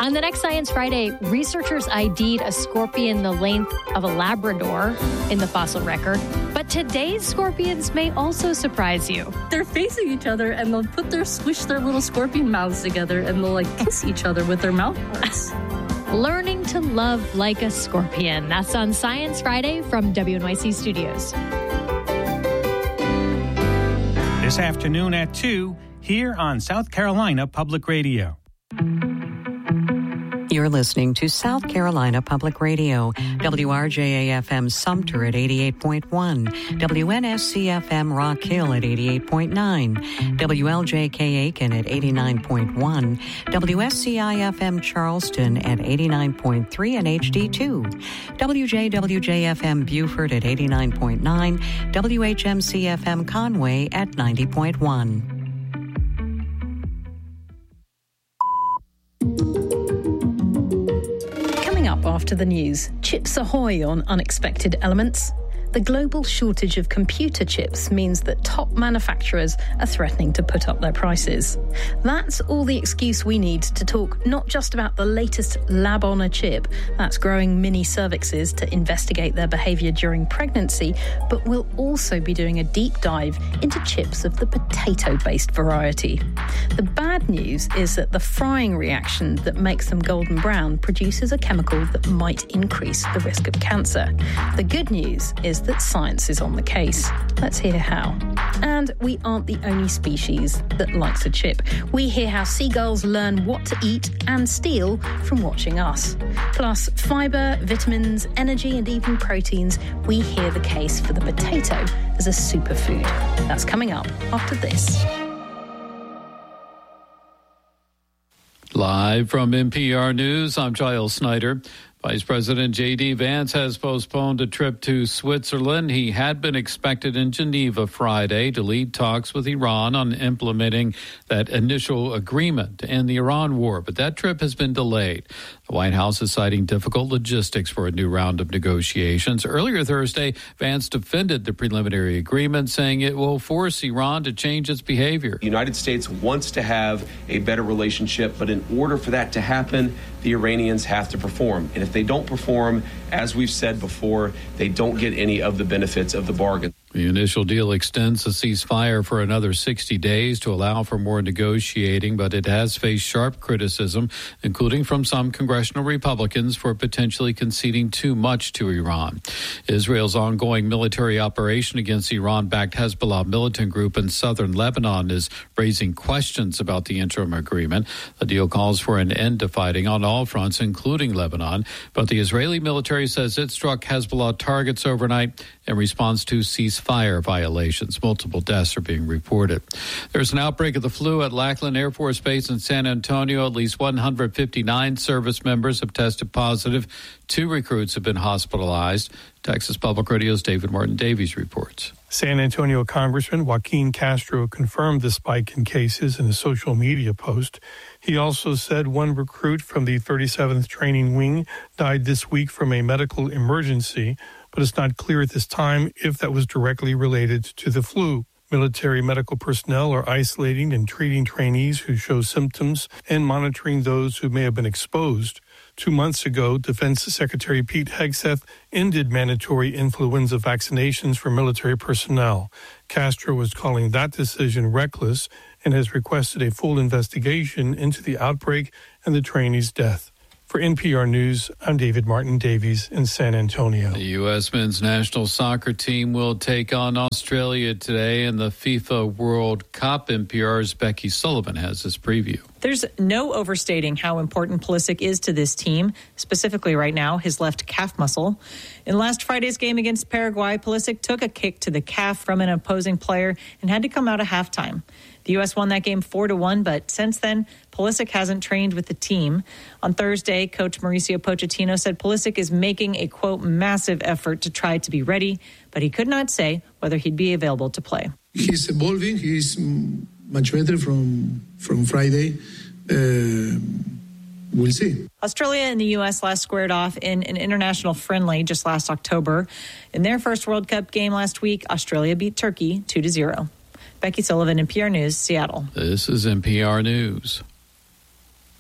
On the next Science Friday, researchers ID'd a scorpion the length of a Labrador in the fossil record. But today's scorpions may also surprise you. They're facing each other and they'll squish their little scorpion mouths together and they'll kiss each other with their mouth parts. Learning to love like a scorpion. That's on Science Friday from WNYC Studios. This afternoon at 2, here on South Carolina Public Radio. You're listening to South Carolina Public Radio, WRJA-FM Sumter at 88.1, WNSC-FM Rock Hill at 88.9, WLJK Aiken at 89.1, WSCI-FM Charleston at 89.3 and HD2, WJWJ-FM Beaufort at 89.9, WHMC-FM Conway at 90.1. After the news, Chips Ahoy on unexpected elements. The global shortage of computer chips means that top manufacturers are threatening to put up their prices. That's all the excuse we need to talk not just about the latest lab-on-a-chip that's growing mini cervixes to investigate their behaviour during pregnancy, but we'll also be doing a deep dive into chips of the potato-based variety. The bad news is that the frying reaction that makes them golden brown produces a chemical that might increase the risk of cancer. The good news is that science is on the case. Let's hear how. And we aren't the only species that likes a chip. We hear how seagulls learn what to eat and steal from watching us. Plus, fibre, vitamins, energy and even proteins. We hear the case for the potato as a superfood. That's coming up after this. Live from NPR News, I'm Giles Snyder. Vice President J.D. Vance has postponed a trip to Switzerland. He had been expected in Geneva Friday to lead talks with Iran on implementing that initial agreement to end the Iran war, but that trip has been delayed. The White House is citing difficult logistics for a new round of negotiations. Earlier Thursday, Vance defended the preliminary agreement, saying it will force Iran to change its behavior. The United States wants to have a better relationship, but in order for that to happen, the Iranians have to perform. And if they don't perform, as we've said before, they don't get any of the benefits of the bargain. The initial deal extends the ceasefire for another 60 days to allow for more negotiating, but it has faced sharp criticism, including from some congressional Republicans, for potentially conceding too much to Iran. Israel's ongoing military operation against Iran-backed Hezbollah militant group in southern Lebanon is raising questions about the interim agreement. The deal calls for an end to fighting on all fronts, including Lebanon, but the Israeli military says it struck Hezbollah targets overnight in response to ceasefire violations. Multiple deaths are being reported. There's an outbreak of the flu at Lackland Air Force Base in San Antonio. At least 159 service members have tested positive. 2 recruits have been hospitalized. Texas Public Radio's David Martin Davies reports. San Antonio Congressman Joaquin Castro confirmed the spike in cases in a social media post. He also said one recruit from the 37th Training Wing died this week from a medical emergency, but it's not clear at this time if that was directly related to the flu. Military medical personnel are isolating and treating trainees who show symptoms and monitoring those who may have been exposed. 2 months ago, Defense Secretary Pete Hegseth ended mandatory influenza vaccinations for military personnel. Castro was calling that decision reckless and has requested a full investigation into the outbreak and the trainee's death. For NPR News, I'm David Martin Davies in San Antonio. The U.S. men's national soccer team will take on Australia today in the FIFA World Cup. NPR's Becky Sullivan has this preview. There's no overstating how important Pulisic is to this team, specifically right now, his left calf muscle. In last Friday's game against Paraguay, Pulisic took a kick to the calf from an opposing player and had to come out at halftime. The U.S. won that game 4-1, but since then, Pulisic hasn't trained with the team. On Thursday, coach Mauricio Pochettino said Pulisic is making a, quote, massive effort to try to be ready, but he could not say whether he'd be available to play. He's evolving. He's much better from Friday. We'll see. Australia and the U.S. last squared off in an international friendly just last October. In their first World Cup game last week, Australia beat Turkey 2-0. Becky Sullivan, NPR News, Seattle. This is NPR News.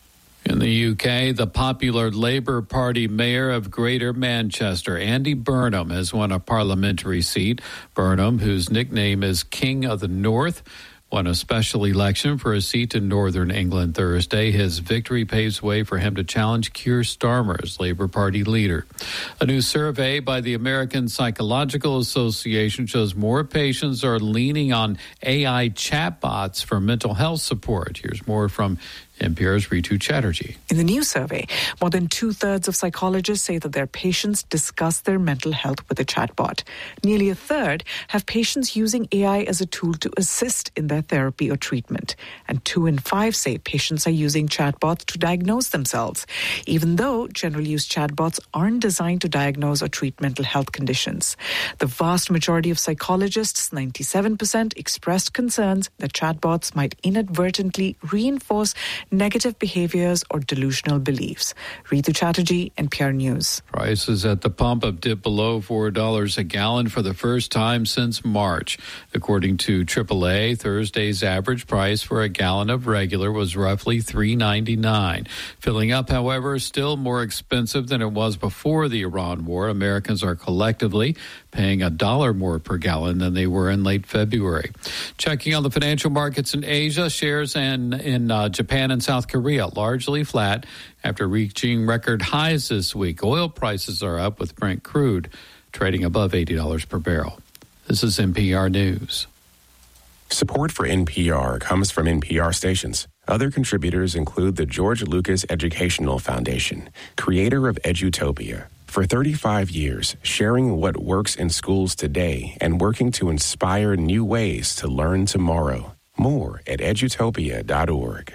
In the UK, the popular Labour Party mayor of Greater Manchester, Andy Burnham, has won a parliamentary seat. Burnham, whose nickname is King of the North, won a special election for a seat in Northern England Thursday. His victory paves way for him to challenge Keir Starmer as Labour Party leader. A new survey by the American Psychological Association shows more patients are leaning on AI chatbots for mental health support. Here's more from NPR's Ritu Chatterjee. In the new survey, more than 2/3 of psychologists say that their patients discuss their mental health with a chatbot. Nearly 1/3 have patients using AI as a tool to assist in their therapy or treatment. And 2 in 5 say patients are using chatbots to diagnose themselves, even though general use chatbots aren't designed to diagnose or treat mental health conditions. The vast majority of psychologists, 97%, expressed concerns that chatbots might inadvertently reinforce negative behaviors or delusional beliefs. Ritu Chatterjee, NPR News. Prices at the pump have dipped below $4 a gallon for the first time since March. According to AAA, Thursday's average price for a gallon of regular was roughly $3.99. Filling up, however, is still more expensive than it was before the Iran war. Americans are collectively paying $1 more per gallon than they were in late February. Checking on the financial markets in Asia, shares in Japan and South Korea largely flat after reaching record highs this week. Oil prices are up with Brent crude trading above $80 per barrel. This is NPR News. Support for NPR comes from NPR stations. Other contributors include the George Lucas Educational Foundation, creator of Edutopia. For 35 years, sharing what works in schools today and working to inspire new ways to learn tomorrow. More at edutopia.org.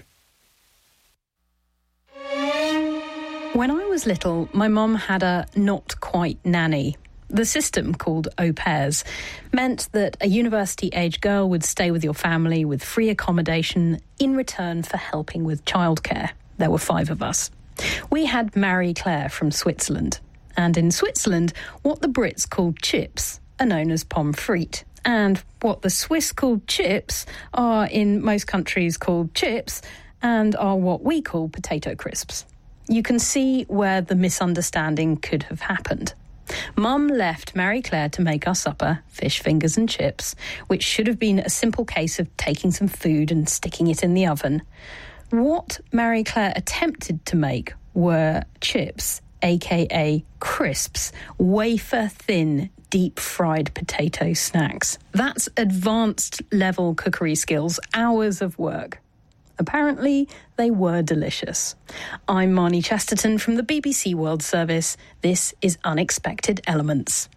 When I was little, my mum had a not-quite nanny. The system, called au pairs, meant that a university-age girl would stay with your family with free accommodation in return for helping with childcare. There were 5 of us. We had Marie Claire from Switzerland. And in Switzerland, what the Brits called chips are known as pommes frites. And what the Swiss called chips are in most countries called chips and are what we call potato crisps. You can see where the misunderstanding could have happened. Mum left Marie Claire to make our supper, fish fingers and chips, which should have been a simple case of taking some food and sticking it in the oven. What Marie Claire attempted to make were chips, aka crisps, wafer-thin, deep-fried potato snacks. That's advanced-level cookery skills, hours of work. Apparently, they were delicious. I'm Marnie Chesterton from the BBC World Service. This is Unexpected Elements.